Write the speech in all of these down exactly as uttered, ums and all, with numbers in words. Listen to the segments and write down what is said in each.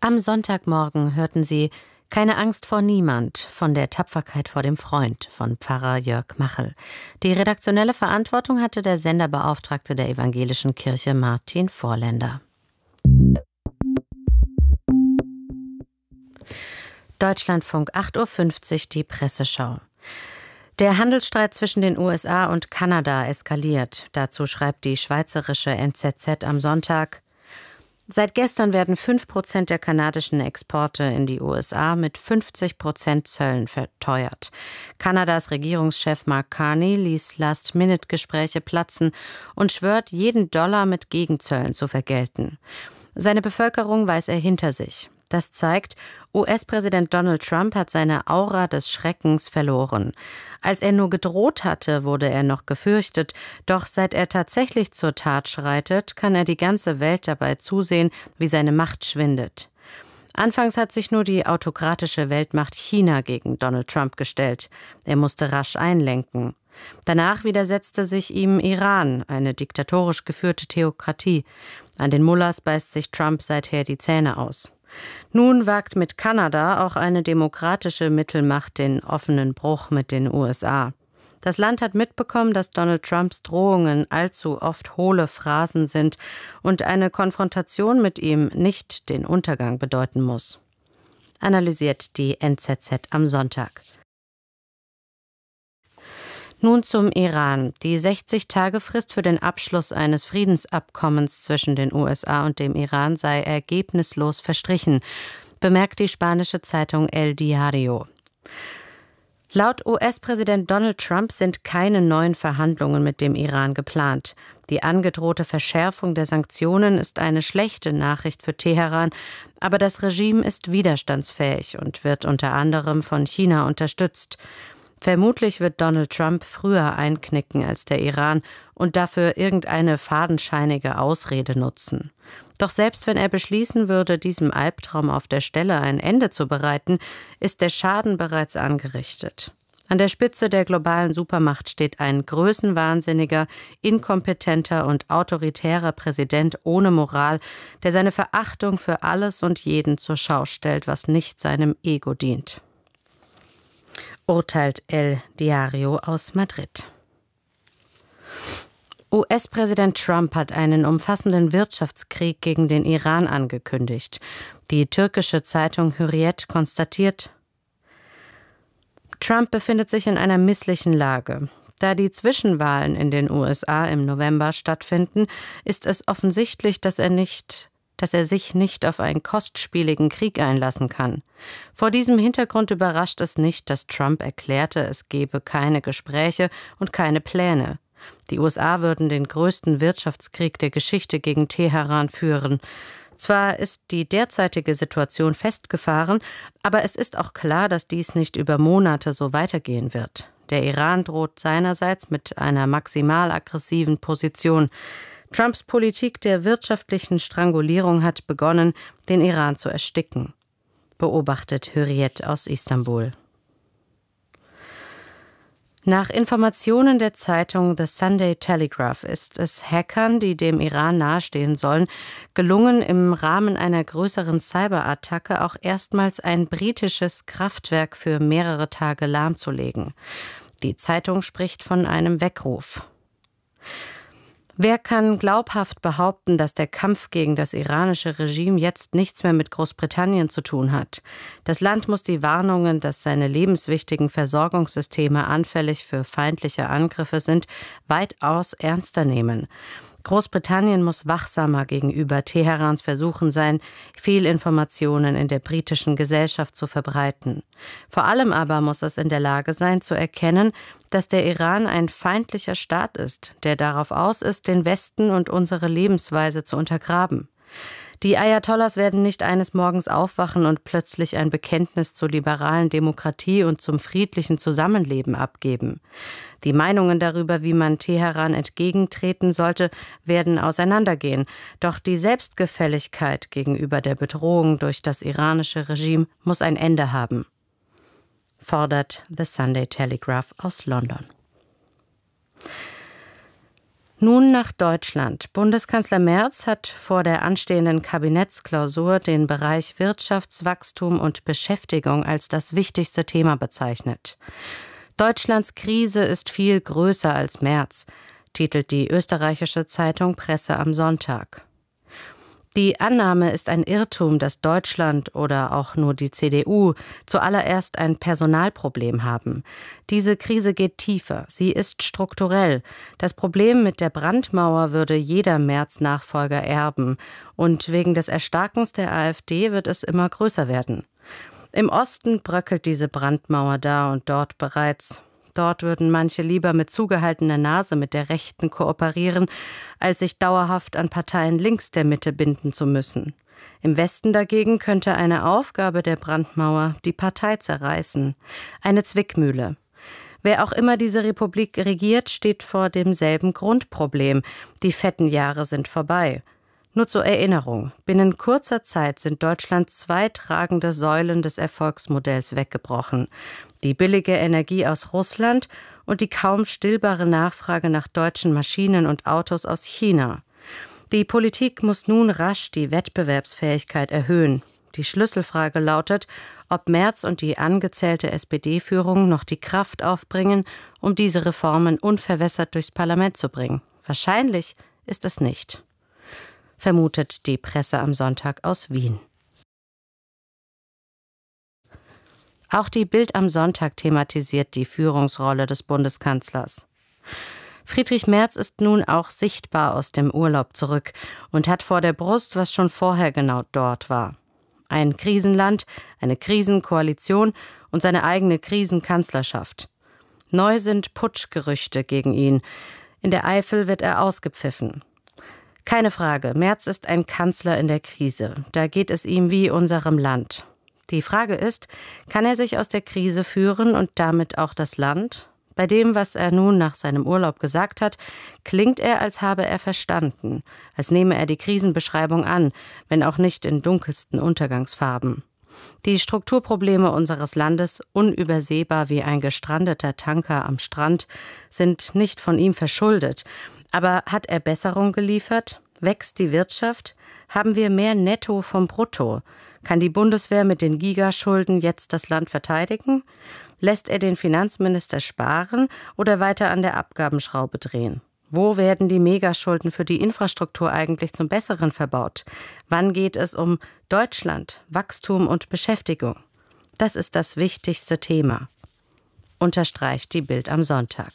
Am Sonntagmorgen hörten Sie »Keine Angst vor niemand« von der Tapferkeit vor dem Freund von Pfarrer Jörg Machel. Die redaktionelle Verantwortung hatte der Senderbeauftragte der Evangelischen Kirche Martin Vorländer. Deutschlandfunk, acht Uhr fünfzig, die Presseschau. Der Handelsstreit zwischen den U S A und Kanada eskaliert. Dazu schreibt die schweizerische N Z Z am Sonntag: Seit gestern werden fünf Prozent der kanadischen Exporte in die U S A mit fünfzig Prozent Zöllen verteuert. Kanadas Regierungschef Mark Carney ließ Last-Minute-Gespräche platzen und schwört, jeden Dollar mit Gegenzöllen zu vergelten. Seine Bevölkerung weiß er hinter sich. Das zeigt, U S-Präsident Donald Trump hat seine Aura des Schreckens verloren. Als er nur gedroht hatte, wurde er noch gefürchtet. Doch seit er tatsächlich zur Tat schreitet, kann er die ganze Welt dabei zusehen, wie seine Macht schwindet. Anfangs hat sich nur die autokratische Weltmacht China gegen Donald Trump gestellt. Er musste rasch einlenken. Danach widersetzte sich ihm Iran, eine diktatorisch geführte Theokratie. An den Mullahs beißt sich Trump seither die Zähne aus. Nun wagt mit Kanada auch eine demokratische Mittelmacht den offenen Bruch mit den U S A. Das Land hat mitbekommen, dass Donald Trumps Drohungen allzu oft hohle Phrasen sind und eine Konfrontation mit ihm nicht den Untergang bedeuten muss. Analysiert die N Z Z am Sonntag. Nun zum Iran. Die sechzig-Tage-Frist für den Abschluss eines Friedensabkommens zwischen den U S A und dem Iran sei ergebnislos verstrichen, bemerkt die spanische Zeitung El Diario. Laut U S-Präsident Donald Trump sind keine neuen Verhandlungen mit dem Iran geplant. Die angedrohte Verschärfung der Sanktionen ist eine schlechte Nachricht für Teheran, aber das Regime ist widerstandsfähig und wird unter anderem von China unterstützt. Vermutlich wird Donald Trump früher einknicken als der Iran und dafür irgendeine fadenscheinige Ausrede nutzen. Doch selbst wenn er beschließen würde, diesem Albtraum auf der Stelle ein Ende zu bereiten, ist der Schaden bereits angerichtet. An der Spitze der globalen Supermacht steht ein größenwahnsinniger, inkompetenter und autoritärer Präsident ohne Moral, der seine Verachtung für alles und jeden zur Schau stellt, was nicht seinem Ego dient. Urteilt El Diario aus Madrid. U S-Präsident Trump hat einen umfassenden Wirtschaftskrieg gegen den Iran angekündigt. Die türkische Zeitung Hürriyet konstatiert: Trump befindet sich in einer misslichen Lage. Da die Zwischenwahlen in den U S A im November stattfinden, ist es offensichtlich, dass er nicht dass er sich nicht auf einen kostspieligen Krieg einlassen kann. Vor diesem Hintergrund überrascht es nicht, dass Trump erklärte, es gebe keine Gespräche und keine Pläne. Die U S A würden den größten Wirtschaftskrieg der Geschichte gegen Teheran führen. Zwar ist die derzeitige Situation festgefahren, aber es ist auch klar, dass dies nicht über Monate so weitergehen wird. Der Iran droht seinerseits mit einer maximal aggressiven Position. Trumps Politik der wirtschaftlichen Strangulierung hat begonnen, den Iran zu ersticken, beobachtet Hürriyet aus Istanbul. Nach Informationen der Zeitung The Sunday Telegraph ist es Hackern, die dem Iran nahestehen sollen, gelungen, im Rahmen einer größeren Cyberattacke auch erstmals ein britisches Kraftwerk für mehrere Tage lahmzulegen. Die Zeitung spricht von einem Weckruf. Wer kann glaubhaft behaupten, dass der Kampf gegen das iranische Regime jetzt nichts mehr mit Großbritannien zu tun hat? Das Land muss die Warnungen, dass seine lebenswichtigen Versorgungssysteme anfällig für feindliche Angriffe sind, weitaus ernster nehmen. Großbritannien muss wachsamer gegenüber Teherans Versuchen sein, Fehlinformationen in der britischen Gesellschaft zu verbreiten. Vor allem aber muss es in der Lage sein, zu erkennen, dass der Iran ein feindlicher Staat ist, der darauf aus ist, den Westen und unsere Lebensweise zu untergraben. Die Ayatollahs werden nicht eines Morgens aufwachen und plötzlich ein Bekenntnis zur liberalen Demokratie und zum friedlichen Zusammenleben abgeben. Die Meinungen darüber, wie man Teheran entgegentreten sollte, werden auseinandergehen. Doch die Selbstgefälligkeit gegenüber der Bedrohung durch das iranische Regime muss ein Ende haben, fordert The Sunday Telegraph aus London. Nun nach Deutschland. Bundeskanzler Merz hat vor der anstehenden Kabinettsklausur den Bereich Wirtschaftswachstum und Beschäftigung als das wichtigste Thema bezeichnet. Deutschlands Krise ist viel größer als Merz, titelt die österreichische Zeitung Presse am Sonntag. Die Annahme ist ein Irrtum, dass Deutschland oder auch nur die C D U zuallererst ein Personalproblem haben. Diese Krise geht tiefer, sie ist strukturell. Das Problem mit der Brandmauer würde jeder Merz-Nachfolger erben und wegen des Erstarkens der AfD wird es immer größer werden. Im Osten bröckelt diese Brandmauer da und dort bereits. Dort würden manche lieber mit zugehaltener Nase mit der Rechten kooperieren, als sich dauerhaft an Parteien links der Mitte binden zu müssen. Im Westen dagegen könnte eine Aufgabe der Brandmauer die Partei zerreißen. Eine Zwickmühle. Wer auch immer diese Republik regiert, steht vor demselben Grundproblem. Die fetten Jahre sind vorbei. Nur zur Erinnerung, binnen kurzer Zeit sind Deutschlands zwei tragende Säulen des Erfolgsmodells weggebrochen. Die billige Energie aus Russland und die kaum stillbare Nachfrage nach deutschen Maschinen und Autos aus China. Die Politik muss nun rasch die Wettbewerbsfähigkeit erhöhen. Die Schlüsselfrage lautet, ob Merz und die angezählte S P D-Führung noch die Kraft aufbringen, um diese Reformen unverwässert durchs Parlament zu bringen. Wahrscheinlich ist es nicht, vermutet die Presse am Sonntag aus Wien. Auch die Bild am Sonntag thematisiert die Führungsrolle des Bundeskanzlers. Friedrich Merz ist nun auch sichtbar aus dem Urlaub zurück und hat vor der Brust, was schon vorher genau dort war. Ein Krisenland, eine Krisenkoalition und seine eigene Krisenkanzlerschaft. Neu sind Putschgerüchte gegen ihn. In der Eifel wird er ausgepfiffen. Keine Frage, Merz ist ein Kanzler in der Krise. Da geht es ihm wie unserem Land. Die Frage ist, kann er sich aus der Krise führen und damit auch das Land? Bei dem, was er nun nach seinem Urlaub gesagt hat, klingt er, als habe er verstanden, als nehme er die Krisenbeschreibung an, wenn auch nicht in dunkelsten Untergangsfarben. Die Strukturprobleme unseres Landes, unübersehbar wie ein gestrandeter Tanker am Strand, sind nicht von ihm verschuldet. Aber hat er Besserung geliefert? Wächst die Wirtschaft? Haben wir mehr Netto vom Brutto? Kann die Bundeswehr mit den Gigaschulden jetzt das Land verteidigen? Lässt er den Finanzminister sparen oder weiter an der Abgabenschraube drehen? Wo werden die Megaschulden für die Infrastruktur eigentlich zum Besseren verbaut? Wann geht es um Deutschland, Wachstum und Beschäftigung? Das ist das wichtigste Thema, unterstreicht die Bild am Sonntag.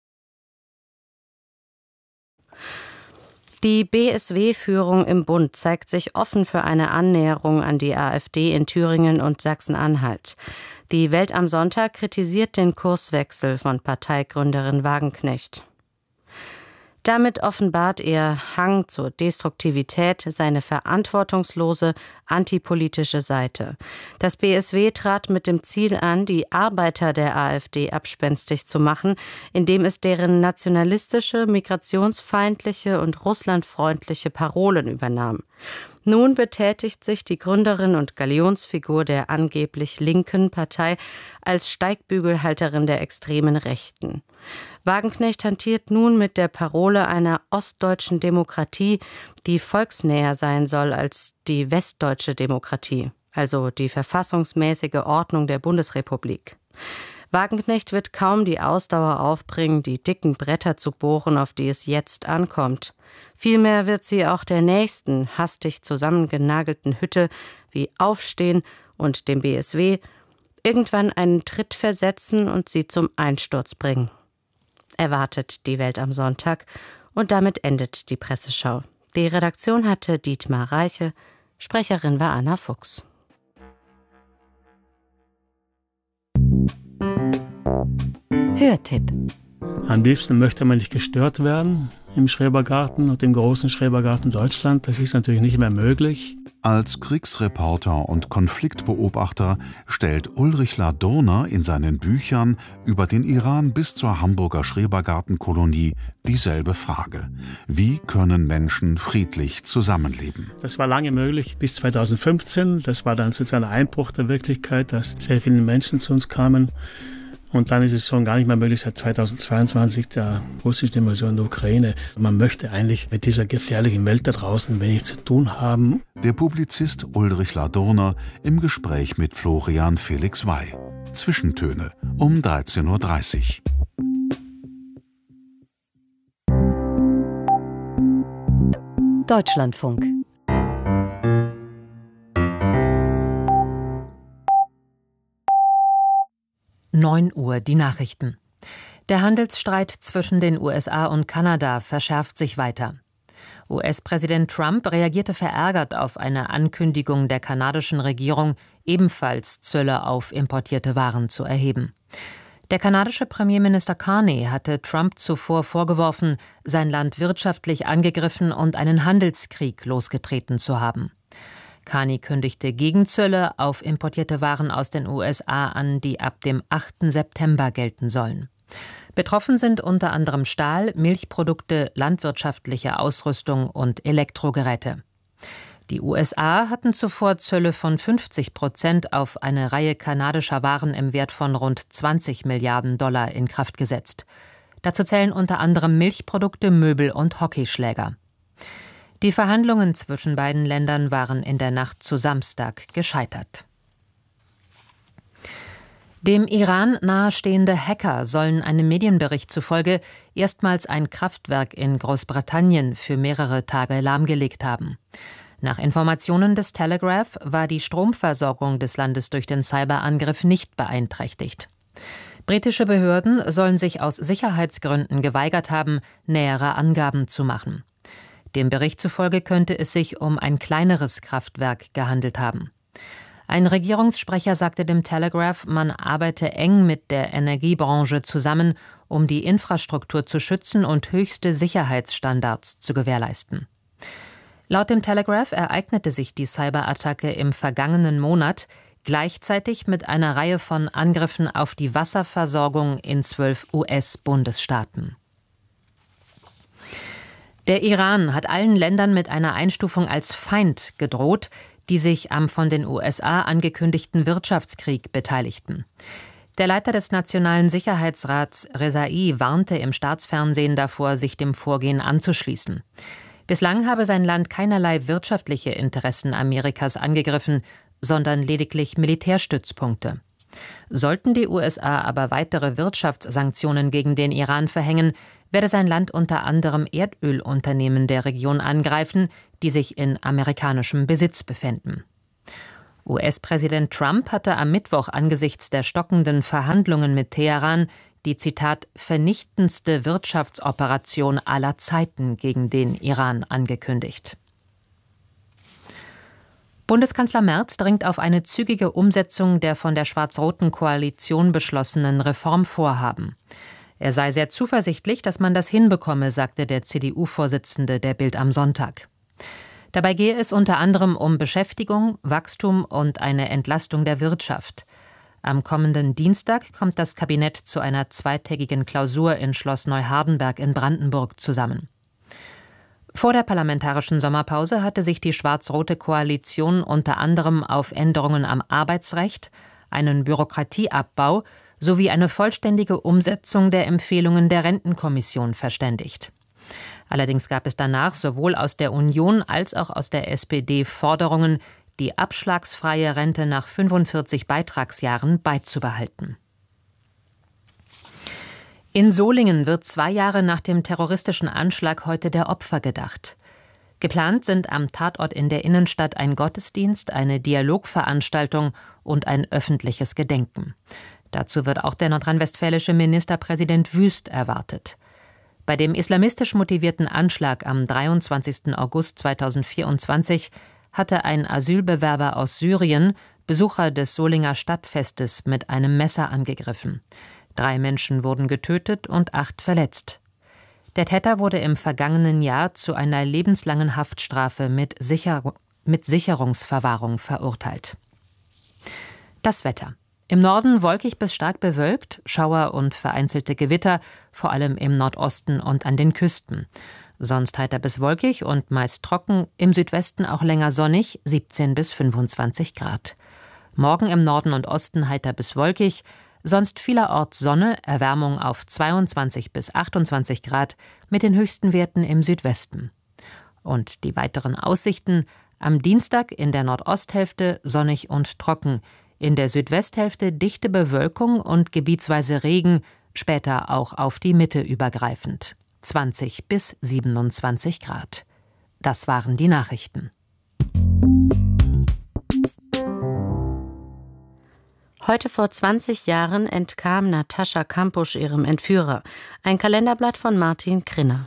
Die B S W-Führung im Bund zeigt sich offen für eine Annäherung an die AfD in Thüringen und Sachsen-Anhalt. Die Welt am Sonntag kritisiert den Kurswechsel von Parteigründerin Wagenknecht. Damit offenbart ihr Hang zur Destruktivität seine verantwortungslose, antipolitische Seite. Das B S W trat mit dem Ziel an, die Arbeiter der AfD abspenstig zu machen, indem es deren nationalistische, migrationsfeindliche und russlandfreundliche Parolen übernahm. Nun betätigt sich die Gründerin und Galionsfigur der angeblich linken Partei als Steigbügelhalterin der extremen Rechten. Wagenknecht hantiert nun mit der Parole einer ostdeutschen Demokratie, die volksnäher sein soll als die westdeutsche Demokratie, also die verfassungsmäßige Ordnung der Bundesrepublik. Wagenknecht wird kaum die Ausdauer aufbringen, die dicken Bretter zu bohren, auf die es jetzt ankommt. Vielmehr wird sie auch der nächsten, hastig zusammengenagelten Hütte wie Aufstehen und dem B S W irgendwann einen Tritt versetzen und sie zum Einsturz bringen. Erwartet die Welt am Sonntag und damit endet die Presseschau. Die Redaktion hatte Dietmar Reiche, Sprecherin war Anna Fuchs. Hörtipp. Am liebsten möchte man nicht gestört werden im Schrebergarten und im großen Schrebergarten Deutschland. Das ist natürlich nicht mehr möglich. Als Kriegsreporter und Konfliktbeobachter stellt Ulrich Ladurner in seinen Büchern über den Iran bis zur Hamburger Schrebergartenkolonie dieselbe Frage: Wie können Menschen friedlich zusammenleben? Das war lange möglich bis zweitausendfünfzehn. Das war dann sozusagen ein Einbruch der Wirklichkeit, dass sehr viele Menschen zu uns kamen Und dann ist es schon gar nicht mehr möglich seit zweitausendzweiundzwanzig der russischen Invasion der Ukraine. Man möchte eigentlich mit dieser gefährlichen Welt da draußen wenig zu tun haben. Der Publizist Ulrich Ladurner im Gespräch mit Florian Felix Wey. Zwischentöne um dreizehn Uhr dreißig. Deutschlandfunk. neun Uhr die Nachrichten. Der Handelsstreit zwischen den U S A und Kanada verschärft sich weiter. U S-Präsident Trump reagierte verärgert auf eine Ankündigung der kanadischen Regierung, ebenfalls Zölle auf importierte Waren zu erheben. Der kanadische Premierminister Carney hatte Trump zuvor vorgeworfen, sein Land wirtschaftlich angegriffen und einen Handelskrieg losgetreten zu haben. Carney kündigte Gegenzölle auf importierte Waren aus den U S A an, die ab dem achten September gelten sollen. Betroffen sind unter anderem Stahl, Milchprodukte, landwirtschaftliche Ausrüstung und Elektrogeräte. Die U S A hatten zuvor Zölle von fünfzig Prozent auf eine Reihe kanadischer Waren im Wert von rund zwanzig Milliarden Dollar in Kraft gesetzt. Dazu zählen unter anderem Milchprodukte, Möbel und Hockeyschläger. Die Verhandlungen zwischen beiden Ländern waren in der Nacht zu Samstag gescheitert. Dem Iran nahestehende Hacker sollen einem Medienbericht zufolge erstmals ein Kraftwerk in Großbritannien für mehrere Tage lahmgelegt haben. Nach Informationen des Telegraph war die Stromversorgung des Landes durch den Cyberangriff nicht beeinträchtigt. Britische Behörden sollen sich aus Sicherheitsgründen geweigert haben, nähere Angaben zu machen. Dem Bericht zufolge könnte es sich um ein kleineres Kraftwerk gehandelt haben. Ein Regierungssprecher sagte dem Telegraph, man arbeite eng mit der Energiebranche zusammen, um die Infrastruktur zu schützen und höchste Sicherheitsstandards zu gewährleisten. Laut dem Telegraph ereignete sich die Cyberattacke im vergangenen Monat gleichzeitig mit einer Reihe von Angriffen auf die Wasserversorgung in zwölf U S-Bundesstaaten. Der Iran hat allen Ländern mit einer Einstufung als Feind gedroht, die sich am von den U S A angekündigten Wirtschaftskrieg beteiligten. Der Leiter des Nationalen Sicherheitsrats Rezai warnte im Staatsfernsehen davor, sich dem Vorgehen anzuschließen. Bislang habe sein Land keinerlei wirtschaftliche Interessen Amerikas angegriffen, sondern lediglich Militärstützpunkte. Sollten die U S A aber weitere Wirtschaftssanktionen gegen den Iran verhängen, werde sein Land unter anderem Erdölunternehmen der Region angreifen, die sich in amerikanischem Besitz befänden. U S-Präsident Trump hatte am Mittwoch angesichts der stockenden Verhandlungen mit Teheran die, Zitat, vernichtendste Wirtschaftsoperation aller Zeiten gegen den Iran angekündigt. Bundeskanzler Merz dringt auf eine zügige Umsetzung der von der schwarz-roten Koalition beschlossenen Reformvorhaben. Er sei sehr zuversichtlich, dass man das hinbekomme, sagte der C D U-Vorsitzende der Bild am Sonntag. Dabei gehe es unter anderem um Beschäftigung, Wachstum und eine Entlastung der Wirtschaft. Am kommenden Dienstag kommt das Kabinett zu einer zweitägigen Klausur in Schloss Neuhardenberg in Brandenburg zusammen. Vor der parlamentarischen Sommerpause hatte sich die schwarz-rote Koalition unter anderem auf Änderungen am Arbeitsrecht, einen Bürokratieabbau sowie eine vollständige Umsetzung der Empfehlungen der Rentenkommission verständigt. Allerdings gab es danach sowohl aus der Union als auch aus der S P D Forderungen, die abschlagsfreie Rente nach fünfundvierzig Beitragsjahren beizubehalten. In Solingen wird zwei Jahre nach dem terroristischen Anschlag heute der Opfer gedacht. Geplant sind am Tatort in der Innenstadt ein Gottesdienst, eine Dialogveranstaltung und ein öffentliches Gedenken. Dazu wird auch der nordrhein-westfälische Ministerpräsident Wüst erwartet. Bei dem islamistisch motivierten Anschlag am dreiundzwanzigsten August zweitausendvierundzwanzig hatte ein Asylbewerber aus Syrien Besucher des Solinger Stadtfestes mit einem Messer angegriffen. Drei Menschen wurden getötet und acht verletzt. Der Täter wurde im vergangenen Jahr zu einer lebenslangen Haftstrafe mit, Sicher- mit Sicherungsverwahrung verurteilt. Das Wetter. Im Norden wolkig bis stark bewölkt, Schauer und vereinzelte Gewitter, vor allem im Nordosten und an den Küsten. Sonst heiter bis wolkig und meist trocken, im Südwesten auch länger sonnig, siebzehn bis fünfundzwanzig Grad. Morgen im Norden und Osten heiter bis wolkig, Sonst vielerorts Sonne, Erwärmung auf zweiundzwanzig bis achtundzwanzig Grad mit den höchsten Werten im Südwesten. Und die weiteren Aussichten: am Dienstag in der Nordosthälfte sonnig und trocken, in der Südwesthälfte dichte Bewölkung und gebietsweise Regen, später auch auf die Mitte übergreifend. zwanzig bis siebenundzwanzig Grad. Das waren die Nachrichten. Heute vor zwanzig Jahren entkam Natascha Kampusch ihrem Entführer. Ein Kalenderblatt von Martin Krinner.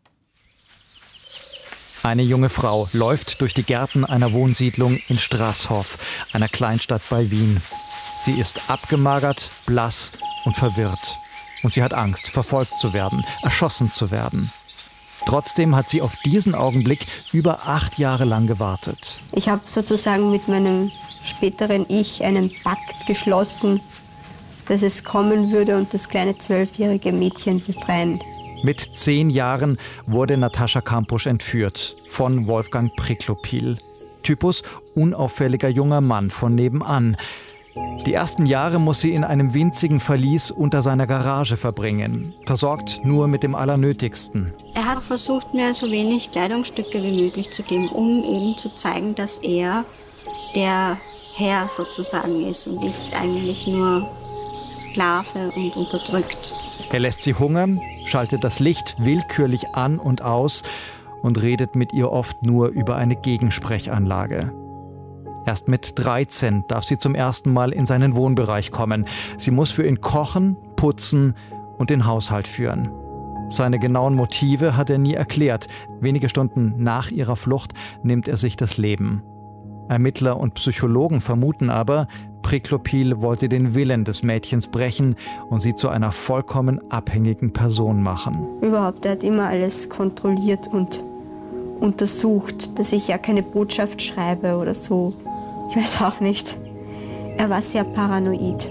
Eine junge Frau läuft durch die Gärten einer Wohnsiedlung in Straßhof, einer Kleinstadt bei Wien. Sie ist abgemagert, blass und verwirrt. Und sie hat Angst, verfolgt zu werden, erschossen zu werden. Trotzdem hat sie auf diesen Augenblick über acht Jahre lang gewartet. Ich habe sozusagen mit meinem späteren Ich einen Pakt geschlossen, dass es kommen würde und das kleine zwölfjährige Mädchen befreien. Mit zehn Jahren wurde Natascha Kampusch entführt von Wolfgang Priklopil. Typus unauffälliger junger Mann von nebenan. Die ersten Jahre muss sie in einem winzigen Verlies unter seiner Garage verbringen, versorgt nur mit dem Allernötigsten. Er hat versucht, mir so wenig Kleidungsstücke wie möglich zu geben, um eben zu zeigen, dass er der Herr sozusagen ist und ich eigentlich nur Sklave und unterdrückt. Er lässt sie hungern, schaltet das Licht willkürlich an und aus und redet mit ihr oft nur über eine Gegensprechanlage. Erst mit dreizehn darf sie zum ersten Mal in seinen Wohnbereich kommen. Sie muss für ihn kochen, putzen und den Haushalt führen. Seine genauen Motive hat er nie erklärt. Wenige Stunden nach ihrer Flucht nimmt er sich das Leben. Ermittler und Psychologen vermuten aber, Priklopil wollte den Willen des Mädchens brechen und sie zu einer vollkommen abhängigen Person machen. Überhaupt, er hat immer alles kontrolliert und untersucht, dass ich ja keine Botschaft schreibe oder so. Ich weiß auch nicht. Er war sehr paranoid.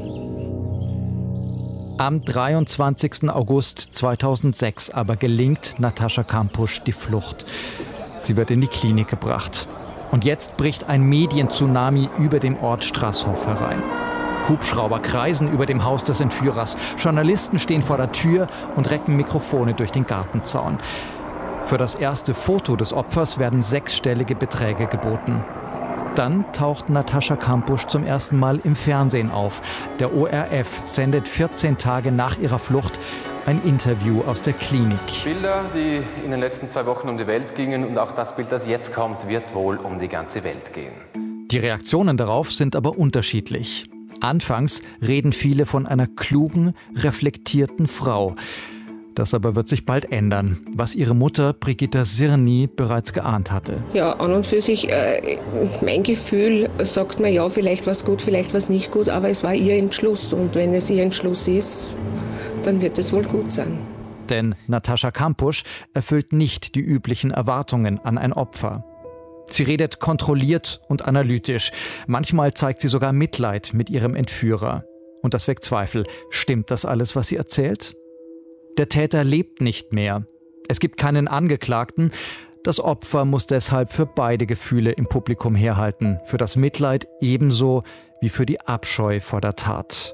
Am dreiundzwanzigsten August zweitausendsechs aber gelingt Natascha Kampusch die Flucht. Sie wird in die Klinik gebracht. Und jetzt bricht ein Medientsunami über dem Ort Straßhof herein. Hubschrauber kreisen über dem Haus des Entführers. Journalisten stehen vor der Tür und recken Mikrofone durch den Gartenzaun. Für das erste Foto des Opfers werden sechsstellige Beträge geboten. Dann taucht Natascha Kampusch zum ersten Mal im Fernsehen auf. Der O R F sendet vierzehn Tage nach ihrer Flucht ein Interview aus der Klinik. Bilder, die in den letzten zwei Wochen um die Welt gingen, und auch das Bild, das jetzt kommt, wird wohl um die ganze Welt gehen. Die Reaktionen darauf sind aber unterschiedlich. Anfangs reden viele von einer klugen, reflektierten Frau. Das aber wird sich bald ändern, was ihre Mutter Brigitta Sirny bereits geahnt hatte. Ja, an und für sich, äh, mein Gefühl sagt mir, ja, vielleicht war es gut, vielleicht war es nicht gut, aber es war ihr Entschluss. Und wenn es ihr Entschluss ist, dann wird es wohl gut sein. Denn Natascha Kampusch erfüllt nicht die üblichen Erwartungen an ein Opfer. Sie redet kontrolliert und analytisch. Manchmal zeigt sie sogar Mitleid mit ihrem Entführer. Und das weckt Zweifel. Stimmt das alles, was sie erzählt? Der Täter lebt nicht mehr. Es gibt keinen Angeklagten. Das Opfer muss deshalb für beide Gefühle im Publikum herhalten. Für das Mitleid ebenso wie für die Abscheu vor der Tat.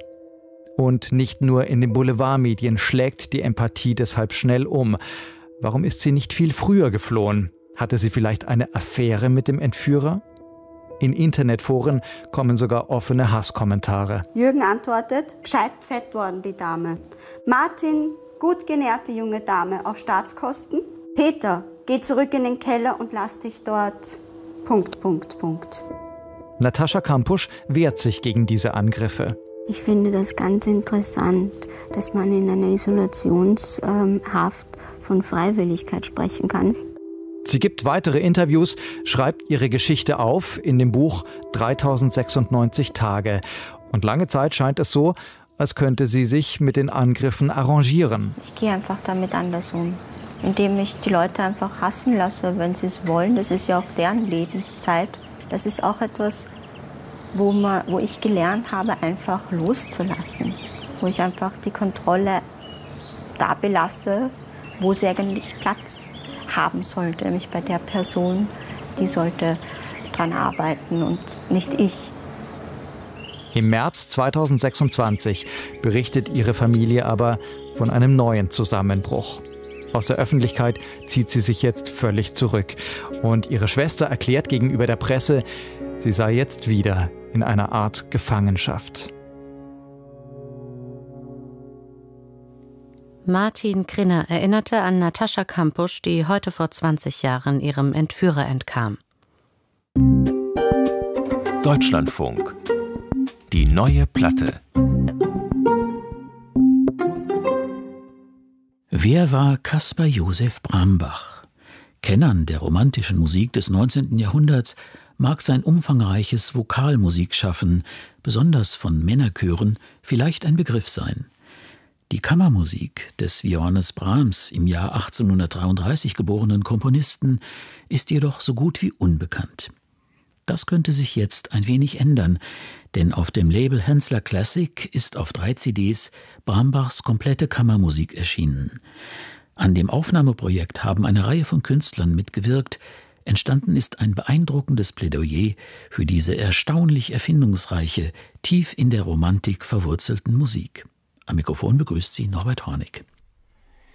Und nicht nur in den Boulevardmedien schlägt die Empathie deshalb schnell um. Warum ist sie nicht viel früher geflohen? Hatte sie vielleicht eine Affäre mit dem Entführer? In Internetforen kommen sogar offene Hasskommentare. Jürgen antwortet, gescheit fett worden, die Dame. Martin, gut genährte junge Dame auf Staatskosten. Peter, geh zurück in den Keller und lass dich dort... Punkt, Punkt, Punkt. Natascha Kampusch wehrt sich gegen diese Angriffe. Ich finde das ganz interessant, dass man in einer Isolationshaft von Freiwilligkeit sprechen kann. Sie gibt weitere Interviews, schreibt ihre Geschichte auf in dem Buch dreitausendsechsundneunzig Tage. Und lange Zeit scheint es so, als könnte sie sich mit den Angriffen arrangieren. Ich gehe einfach damit anders um, indem ich die Leute einfach hassen lasse, wenn sie es wollen. Das ist ja auch deren Lebenszeit. Das ist auch etwas, wo, man, wo ich gelernt habe, einfach loszulassen. Wo ich einfach die Kontrolle da belasse, wo sie eigentlich Platz haben sollte. Nämlich bei der Person, die sollte dran arbeiten und nicht ich. Im März zweitausendsechsundzwanzig berichtet ihre Familie aber von einem neuen Zusammenbruch. Aus der Öffentlichkeit zieht sie sich jetzt völlig zurück. Und ihre Schwester erklärt gegenüber der Presse, sie sei jetzt wieder in einer Art Gefangenschaft. Martin Krinner erinnerte an Natascha Kampusch, die heute vor zwanzig Jahren ihrem Entführer entkam. Deutschlandfunk. Die neue Platte. Wer war Caspar Josef Brambach? Kennern der romantischen Musik des neunzehnten Jahrhunderts mag sein umfangreiches Vokalmusikschaffen, besonders von Männerchören, vielleicht ein Begriff sein. Die Kammermusik des wie Johannes Brahms im Jahr achtzehnhundertdreiunddreißig geborenen Komponisten ist jedoch so gut wie unbekannt. Das könnte sich jetzt ein wenig ändern, denn auf dem Label Hensler Classic ist auf drei C Ds Brambachs komplette Kammermusik erschienen. An dem Aufnahmeprojekt haben eine Reihe von Künstlern mitgewirkt. Entstanden ist ein beeindruckendes Plädoyer für diese erstaunlich erfindungsreiche, tief in der Romantik verwurzelten Musik. Am Mikrofon begrüßt Sie Norbert Hornig.